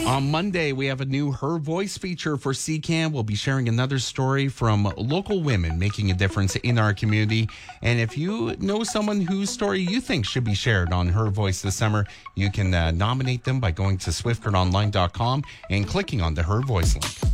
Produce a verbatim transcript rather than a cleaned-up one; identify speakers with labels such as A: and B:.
A: On Monday, we have a new Her Voice feature for C C A N. We'll be sharing another story from local women making a difference in our community. And if you know someone whose story you think should be shared on Her Voice this summer, you can uh, nominate them by going to swift current online dot com and clicking on the Her Voice link.